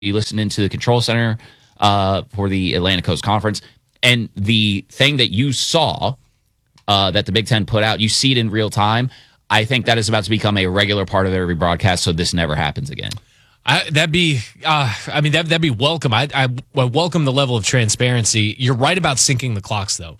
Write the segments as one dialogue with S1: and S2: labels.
S1: You listen into the control center for the Atlantic Coast Conference, and the thing that you saw that the Big Ten put out, you see it in real time. I think that is about to become a regular part of every broadcast, so this never happens again.
S2: That'd be welcome. I welcome the level of transparency. You're right about syncing the clocks, though.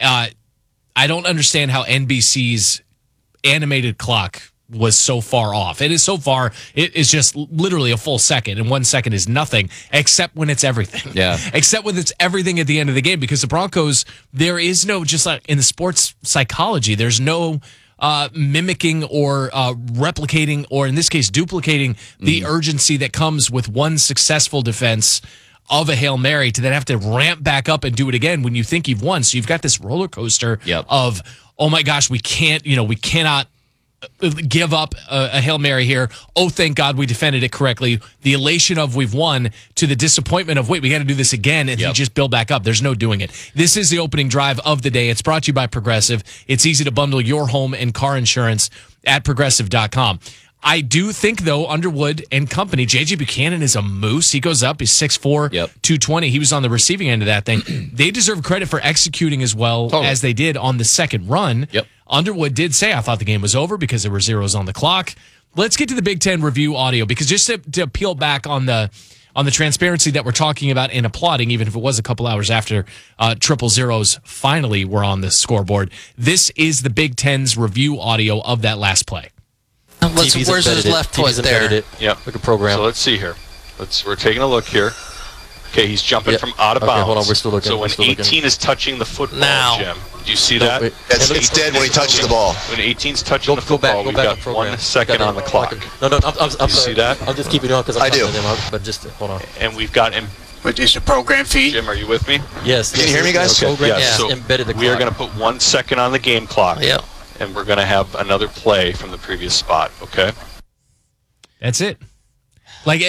S2: I don't understand how NBC's animated clock was so far off. It is so far. It is just literally a full second, and 1 second is nothing, except when it's everything.
S1: Yeah.
S2: Except when it's everything at the end of the game, because the Broncos, there is no, just like in the sports psychology, there's no mimicking or replicating, or in this case, duplicating the urgency that comes with one successful defense of a Hail Mary to then have to ramp back up and do it again when you think you've won. So you've got this roller coaster of, oh my gosh, we cannot give up a Hail Mary here. Oh, thank God we defended it correctly. The elation of we've won to the disappointment of, wait, we got to do this again, and you just build back up. There's no doing it. This is the opening drive of the day. It's brought to you by Progressive. It's easy to bundle your home and car insurance at Progressive.com. I do think, though, Underwood and company, J.J. Buchanan is a moose. He goes up. He's 6'4", 220. He was on the receiving end of that thing. They deserve credit for executing as well as they did on the second run. Underwood did say, I thought the game was over because there were zeros on the clock. Let's get to the Big Ten review audio, because just to peel back on the transparency that we're talking about and applauding, even if it was a couple hours after triple zeros finally were on the scoreboard, this is the Big Ten's review audio of that last play.
S3: Where's his left foot there?
S4: Yep.
S3: Like a program.
S4: So let's see here. We're taking a look here. Okay, he's jumping from out of bounds.
S3: Hold on, we're still looking.
S4: So when 18 is touching the football, Jim, do you see that?
S5: It's dead when he touches the ball.
S4: When 18's touching the football, we've got 1 second on the clock.
S3: No, I'm
S4: you see that?
S3: I'll just keep it on because
S5: I do.
S3: But just hold on.
S4: And we've got him.
S5: But is the program feed?
S4: Jim, are you with me?
S3: Yes.
S5: Can you hear me, guys?
S4: Okay. Yeah. So
S3: embedded the clock.
S4: we are going to put 1 second on the game clock.
S3: Yeah.
S4: And we're going to have another play from the previous spot. Okay.
S2: That's it. Like,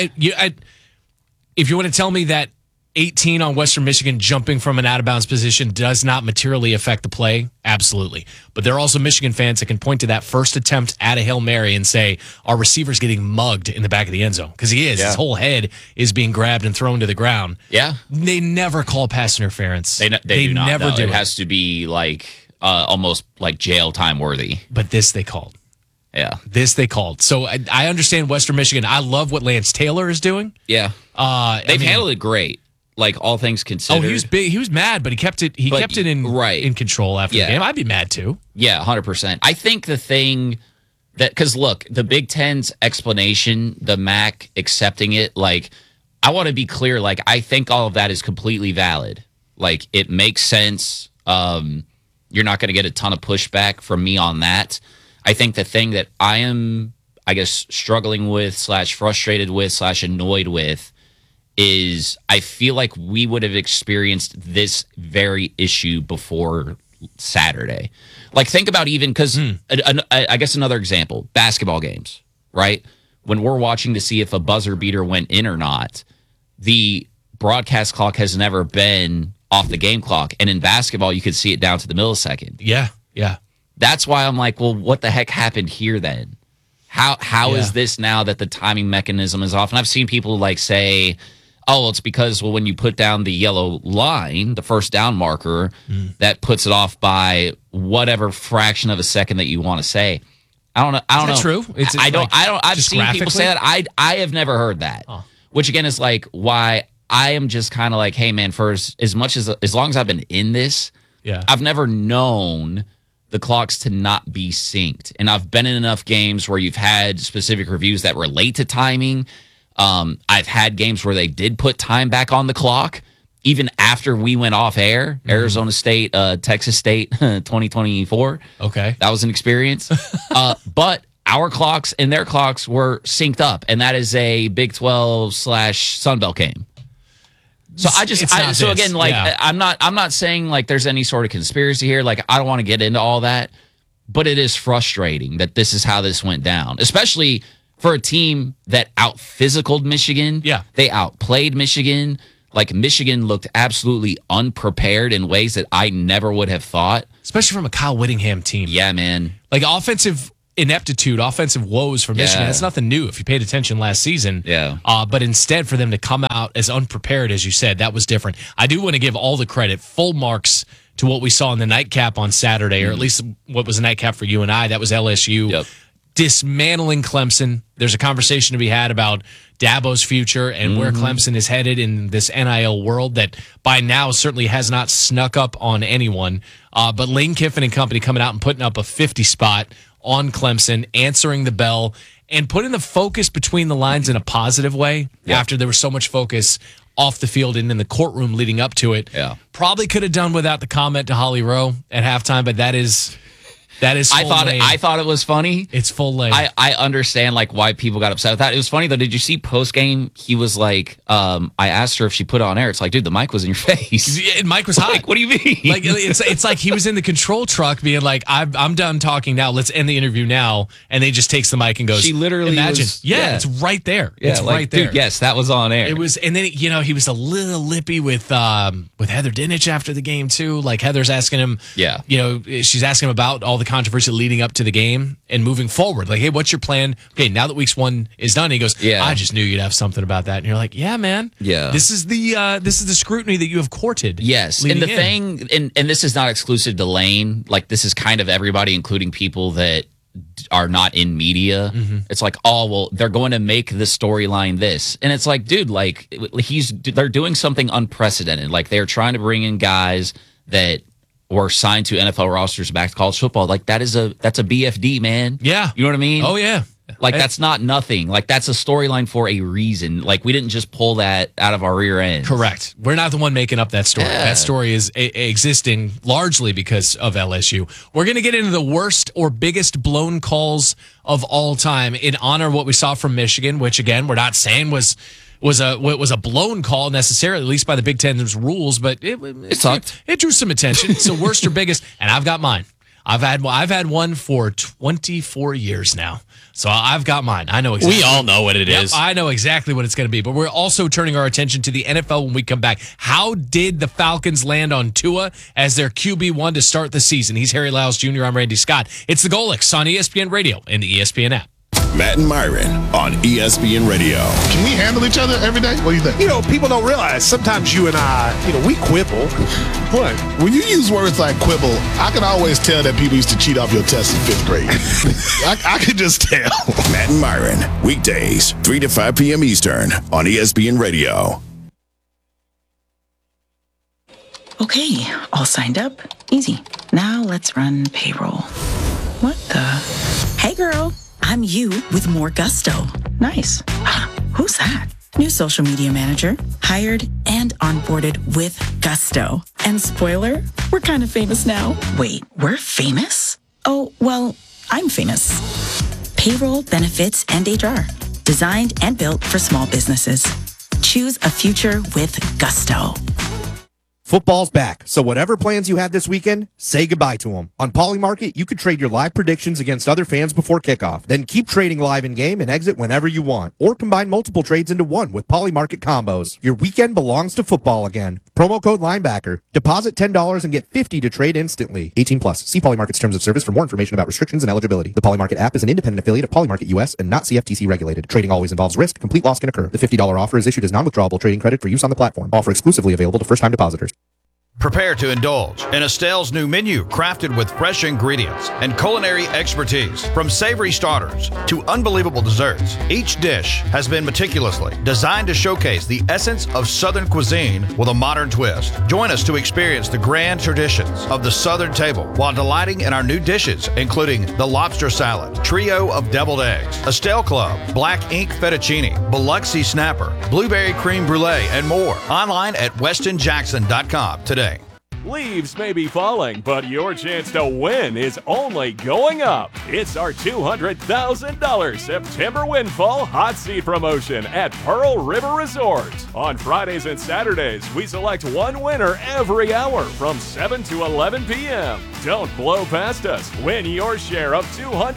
S2: if you want to tell me that 18 on Western Michigan jumping from an out-of-bounds position does not materially affect the play, absolutely. But there are also Michigan fans that can point to that first attempt at a Hail Mary and say, our receiver's getting mugged in the back of the end zone. Because he is. His whole head is being grabbed and thrown to the ground.
S1: Yeah.
S2: They never call pass interference.
S1: They do not.
S2: Never do
S1: it. Has to be like almost like jail time worthy.
S2: But this they called.
S1: Yeah.
S2: This they called. So I understand Western Michigan. I love what Lance Taylor is doing.
S1: Yeah. They've handled it great. Like, all things considered.
S2: Oh, he was big. He was mad, but he kept it in control after the game. I'd be mad too.
S1: Yeah, 100%. I think the thing that, because look, the Big Ten's explanation, the MAC accepting it, like, I want to be clear, like, I think all of that is completely valid. Like, it makes sense. You're not going to get a ton of pushback from me on that. I think the thing that I am, I guess, struggling with / frustrated with / annoyed with is I feel like we would have experienced this very issue before Saturday. Like, think about even, because I guess another example, basketball games, right? When we're watching to see if a buzzer beater went in or not, the broadcast clock has never been off the game clock. And in basketball, you could see it down to the millisecond.
S2: Yeah.
S1: That's why I'm like, well, what the heck happened here then? How is this now that the timing mechanism is off? And I've seen people like say, oh, well, it's because, well, when you put down the yellow line, the first down marker, that puts it off by whatever fraction of a second that you want to say. I don't know.
S2: Is that true?
S1: I've seen people say that. I have never heard that. Which again is like why I am just kind of like, hey man, for as long as I've been in this, I've never known the clocks to not be synced. And I've been in enough games where you've had specific reviews that relate to timing. I've had games where they did put time back on the clock, even after we went off air. Arizona State, Texas State, 2024.
S2: Okay.
S1: That was an experience. But our clocks and their clocks were synced up, and that is a Big 12 / Sunbelt game. So I'm not saying like there's any sort of conspiracy here. Like, I don't want to get into all that, but it is frustrating that this is how this went down, especially for a team that out-physicaled Michigan.
S2: Yeah.
S1: They outplayed Michigan. Like, Michigan looked absolutely unprepared in ways that I never would have thought.
S2: Especially from a Kyle Whittingham team.
S1: Yeah, man.
S2: Like, offensive ineptitude, offensive woes from Michigan. That's nothing new if you paid attention last season.
S1: Yeah.
S2: But instead, for them to come out as unprepared, as you said, that was different. I do want to give all the credit, full marks to what we saw in the nightcap on Saturday, or at least what was a nightcap for you and I. That was LSU dismantling Clemson. There's a conversation to be had about Dabo's future and where Clemson is headed in this NIL world that by now certainly has not snuck up on anyone. But Lane Kiffin and company coming out and putting up a 50 spot on Clemson, answering the bell, and putting the focus between the lines in a positive way after there was so much focus off the field and in the courtroom leading up to it.
S1: Yeah.
S2: Probably could have done without the comment to Holly Rowe at halftime, but that is
S1: I thought it was funny.
S2: It's full lane.
S1: I understand like why people got upset with that. It was funny though. Did you see post game? He was like, I asked her if she put it on air. It's like, dude, the mic was in your face.
S2: Yeah, Mike was hot.
S1: Like, what do you mean?
S2: Like it's like he was in the control truck being like, I'm done talking now. Let's end the interview now. And then he just takes the mic and goes.
S1: She literally
S2: imagine.
S1: was,
S2: it's right there.
S1: Yeah,
S2: it's
S1: like,
S2: right there.
S1: Dude, yes, that was on air.
S2: It was, and then he was a little lippy with Heather Dinich after the game too. Like Heather's asking him, she's asking him about all the controversy leading up to the game and moving forward. Like, hey, what's your plan? Okay, now that week 1 is done, he goes, I just knew you'd have something about that. And you're like, yeah, man.
S1: Yeah.
S2: This is the scrutiny that you have courted.
S1: Yes. And the thing, and this is not exclusive to Lane. Like, this is kind of everybody, including people that are not in media. It's like, they're going to make the storyline this. And it's like, dude, like they're doing something unprecedented. Like they're trying to bring in guys that were signed to NFL rosters back to college football. Like that's a BFD, man.
S2: Yeah.
S1: You know what I mean?
S2: Oh yeah.
S1: Like that's not nothing. Like that's a storyline for a reason. Like we didn't just pull that out of our rear end.
S2: Correct. We're not the one making up that story.
S1: Yeah.
S2: That story is existing largely because of LSU. We're going to get into the worst or biggest blown calls of all time in honor of what we saw from Michigan, which again, we're not saying was a blown call necessarily, at least by the Big Ten's rules, but it drew some attention. So worst or biggest, and I've got mine. I've had one for 24 years now. So I've got mine. I know exactly.
S6: We all know what it is.
S2: I know exactly what it's going to be. But we're also turning our attention to the NFL when we come back. How did the Falcons land on Tua as their QB1 to start the season? He's Harry Lyles Jr. I'm Randy Scott. It's the Golix on ESPN Radio and the ESPN app.
S7: Matt and Myron on ESPN Radio.
S5: Can we handle each other every day? What do you think?
S8: People don't realize sometimes you and I, we quibble.
S5: What? When you use words like quibble, I can always tell that people used to cheat off your test in 5th grade. I can just tell.
S7: Matt and Myron, weekdays, 3 to 5 p.m. Eastern on ESPN Radio.
S9: Okay, all signed up. Easy. Now let's run payroll. What the? Hey, girl. I'm you with more gusto. Nice. Who's that? New social media manager. Hired and onboarded with gusto. And spoiler, we're kind of famous now. Wait, we're famous? Oh, well, I'm famous. Payroll, benefits, and HR. Designed and built for small businesses. Choose a future with gusto.
S10: Football's back, so whatever plans you had this weekend, say goodbye to them. On Polymarket, you could trade your live predictions against other fans before kickoff. Then keep trading live in-game and exit whenever you want. Or combine multiple trades into one with Polymarket combos. Your weekend belongs to football again. Promo code Linebacker. Deposit $10 and get $50 to trade instantly. 18 plus. See Polymarket's terms of service for more information about restrictions and eligibility. The Polymarket app is an independent affiliate of Polymarket US and not CFTC regulated. Trading always involves risk. Complete loss can occur. The $50 offer is issued as non-withdrawable trading credit for use on the platform. Offer exclusively available to first-time depositors.
S11: Prepare to indulge in Estelle's new menu crafted with fresh ingredients and culinary expertise. From savory starters to unbelievable desserts, each dish has been meticulously designed to showcase the essence of Southern cuisine with a modern twist. Join us to experience the grand traditions of the Southern table while delighting in our new dishes, including the lobster salad, trio of deviled eggs, Estelle Club, black ink fettuccine, Biloxi snapper, blueberry creme brulee, and more. Online at westonjackson.com today.
S12: Leaves may be falling, but your chance to win is only going up. It's our $200,000 September Windfall Hot Seat promotion at Pearl River Resort. On Fridays and Saturdays, we select one winner every hour from 7 to 11 p.m. Don't blow past us. Win your share of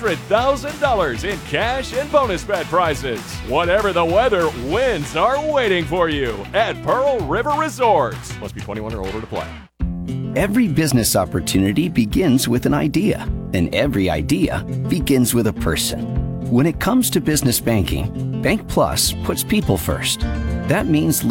S12: $200,000 in cash and bonus bet prizes. Whatever the weather, wins are waiting for you at Pearl River Resort. Must be 21 or older to play.
S6: Every business opportunity begins with an idea, and every idea begins with a person. When it comes to business banking, Bank Plus puts people first. That means